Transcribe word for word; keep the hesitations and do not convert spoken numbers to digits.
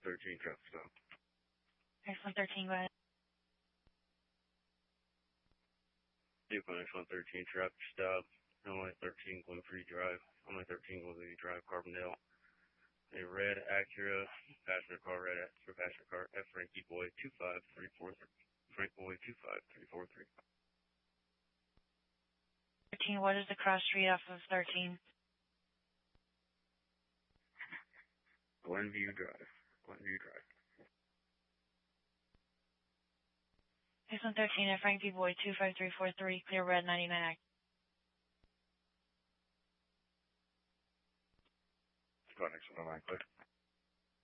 thirteen truck stop. X one thirteen, go ahead. Vehicle X one thirteen truck stop. Illinois thirteen Glenfrey Drive. Illinois thirteen Glenfrey Drive, Carbondale. A red Acura, passenger car, red Acura, passenger car, F Frankie Boy two five three four three. Frank Boy two five three four three. thirteen, what is the cross street off of thirteen? Glenview Drive. Glenview Drive. X one thirteen at Frankie Boy two five three four three, clear red ninety-nine. Go next one on line, quick.